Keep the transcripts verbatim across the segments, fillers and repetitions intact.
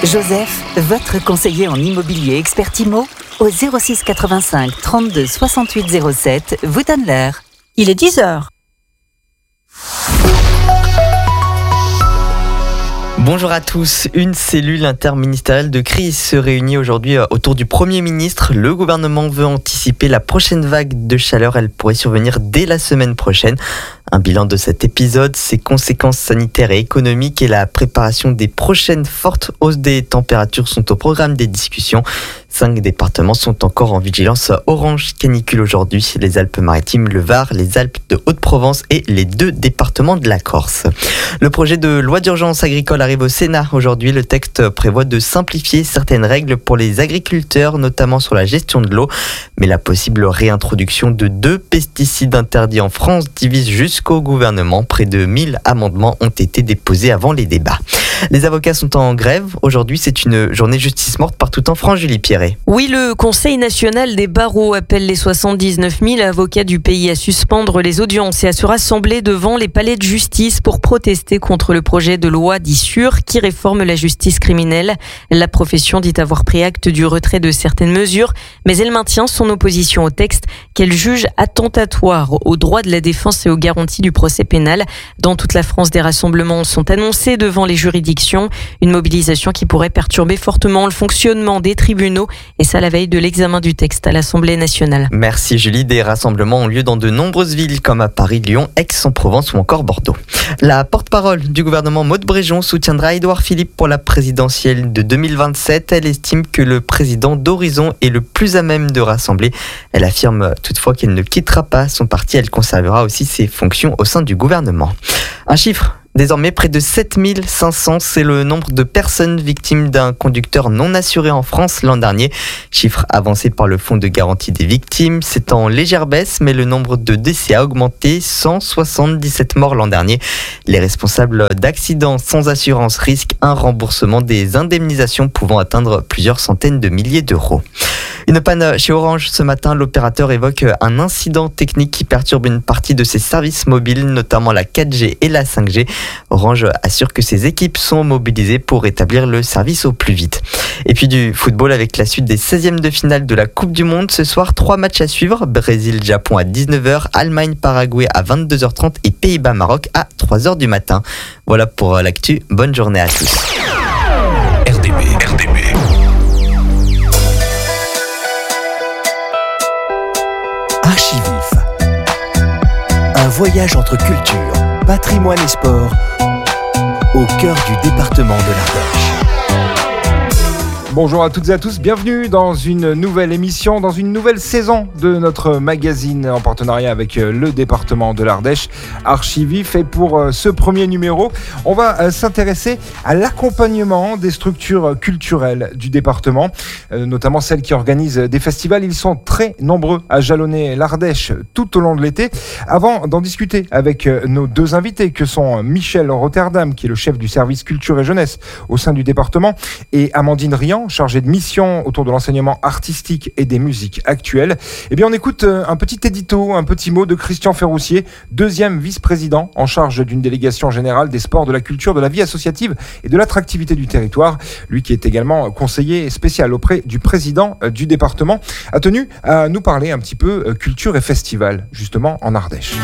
Joseph, votre conseiller en immobilier expert IMO, au zéro six quatre-vingt-cinq trente-deux soixante-huit zéro sept, vous donne l'heure. Il est dix heures. Bonjour à tous. Une cellule interministérielle de crise se réunit aujourd'hui autour du Premier ministre. Le gouvernement veut anticiper la prochaine vague de chaleur. Elle pourrait survenir dès la semaine prochaine. Un bilan de cet épisode, ses conséquences sanitaires et économiques et la préparation des prochaines fortes hausses des températures sont au programme des discussions. Cinq départements sont encore en vigilance orange canicule aujourd'hui. Les Alpes-Maritimes, le Var, les Alpes de Haute-Provence et les deux départements de la Corse. Le projet de loi d'urgence agricole arrive au Sénat aujourd'hui. Le texte prévoit de simplifier certaines règles pour les agriculteurs, notamment sur la gestion de l'eau. Mais la possible réintroduction de deux pesticides interdits en France divise jusqu'au gouvernement. Près de mille amendements ont été déposés avant les débats. Les avocats sont en grève. Aujourd'hui, c'est une journée justice morte partout en France, Julie Pierret. Oui, le Conseil national des barreaux appelle les soixante-dix-neuf mille avocats du pays à suspendre les audiences et à se rassembler devant les palais de justice pour protester contre le projet de loi dit sûr qui réforme la justice criminelle. La profession dit avoir pris acte du retrait de certaines mesures, mais elle maintient son opposition au texte qu'elle juge attentatoire aux droits de la défense et aux garanties du procès pénal. Dans toute la France, des rassemblements sont annoncés devant les juridictions. Une mobilisation qui pourrait perturber fortement le fonctionnement des tribunaux et ça à la veille de l'examen du texte à l'Assemblée nationale. Merci Julie. Des rassemblements ont lieu dans de nombreuses villes comme à Paris, Lyon, Aix-en-Provence ou encore Bordeaux. La porte-parole du gouvernement Maud Bréjon soutiendra Édouard Philippe pour la présidentielle de deux mille vingt-sept. Elle estime que le président d'Horizon est le plus à même de rassembler. Elle affirme toutefois qu'elle ne quittera pas son parti. Elle conservera aussi ses fonctions au sein du gouvernement. Un chiffre. Désormais, près de sept mille cinq cents, c'est le nombre de personnes victimes d'un conducteur non assuré en France l'an dernier. Chiffre avancé par le Fonds de garantie des victimes. C'est en légère baisse, mais le nombre de décès a augmenté. cent soixante-dix-sept morts l'an dernier. Les responsables d'accidents sans assurance risquent un remboursement des indemnisations pouvant atteindre plusieurs centaines de milliers d'euros. Une panne chez Orange ce matin, l'opérateur évoque un incident technique qui perturbe une partie de ses services mobiles, notamment la quatre G et la cinq G. Orange assure que ses équipes sont mobilisées pour rétablir le service au plus vite. Et puis du football avec la suite des seizièmes de finale de la Coupe du Monde. Ce soir, trois matchs à suivre. Brésil-Japon à dix-neuf heures, Allemagne-Paraguay à vingt-deux heures trente et Pays-Bas-Maroc à trois heures du matin. Voilà pour l'actu. Bonne journée à tous. R D B, R D B. Archivif. Un voyage entre culture, patrimoine et sport au cœur du département de l'Ardèche. Bonjour à toutes et à tous, bienvenue dans une nouvelle émission, dans une nouvelle saison de notre magazine en partenariat avec le département de l'Ardèche, Archivif. Et pour ce premier numéro, on va s'intéresser à l'accompagnement des structures culturelles du département, notamment celles qui organisent des festivals. Ils sont très nombreux à jalonner l'Ardèche tout au long de l'été. Avant d'en discuter avec nos deux invités, que sont Michel Rotterdam, qui est le chef du service culture et jeunesse au sein du département, et Amandine Rian, chargé de mission autour de l'enseignement artistique et des musiques actuelles. Eh bien, on écoute un petit édito, un petit mot de Christian Ferroussier, deuxième vice-président en charge d'une délégation générale des sports, de la culture, de la vie associative et de l'attractivité du territoire. Lui qui est également conseiller spécial auprès du président du département, a tenu à nous parler un petit peu culture et festival, justement en Ardèche.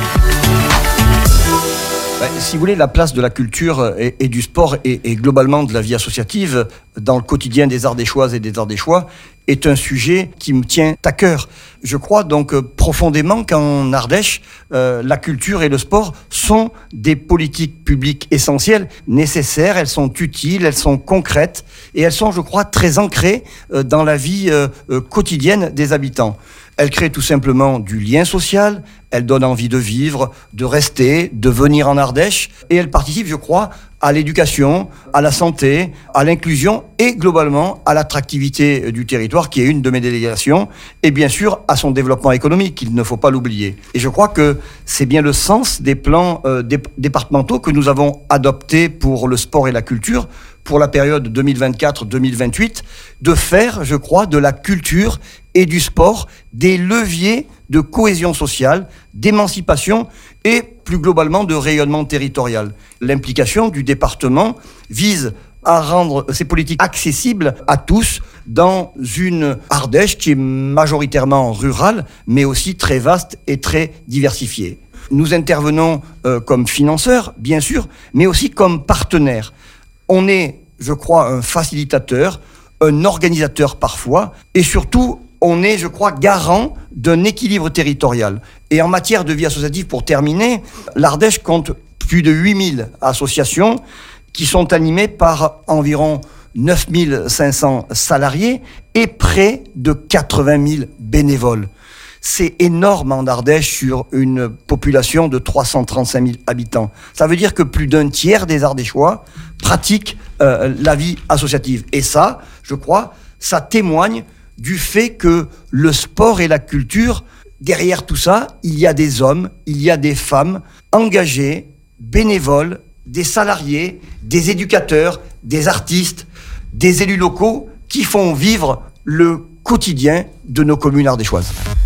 Si vous voulez, la place de la culture et, et du sport et, et globalement de la vie associative dans le quotidien des Ardéchoises et des Ardéchois est un sujet qui me tient à cœur. Je crois donc profondément qu'en Ardèche, euh, la culture et le sport sont des politiques publiques essentielles, nécessaires, elles sont utiles, elles sont concrètes et elles sont, je crois, très ancrées euh, dans la vie euh, euh, quotidienne des habitants. Elle crée tout simplement du lien social, elle donne envie de vivre, de rester, de venir en Ardèche, et elle participe, je crois, à l'éducation, à la santé, à l'inclusion et globalement à l'attractivité du territoire, qui est une de mes délégations, et bien sûr à son développement économique, il ne faut pas l'oublier. Et je crois que c'est bien le sens des plans euh, dé- départementaux que nous avons adoptés pour le sport et la culture, pour la période deux mille vingt-quatre deux mille vingt-huit, de faire, je crois, de la culture et du sport des leviers de cohésion sociale, d'émancipation et plus globalement de rayonnement territorial. L'implication du département vise à rendre ces politiques accessibles à tous dans une Ardèche qui est majoritairement rurale, mais aussi très vaste et très diversifiée. Nous intervenons euh, comme financeurs, bien sûr, mais aussi comme partenaires. On est, je crois, un facilitateur, un organisateur parfois, et surtout, on est, je crois, garant d'un équilibre territorial. Et en matière de vie associative, pour terminer, l'Ardèche compte plus de huit mille associations qui sont animées par environ neuf mille cinq cents salariés et près de quatre-vingt mille bénévoles. C'est énorme en Ardèche sur une population de trois cent trente-cinq mille habitants. Ça veut dire que plus d'un tiers des Ardéchois pratiquent euh, la vie associative. Et ça, je crois, ça témoigne du fait que le sport et la culture, derrière tout ça, il y a des hommes, il y a des femmes engagés, bénévoles, des salariés, des éducateurs, des artistes, des élus locaux qui font vivre le quotidien de nos communes ardéchoises.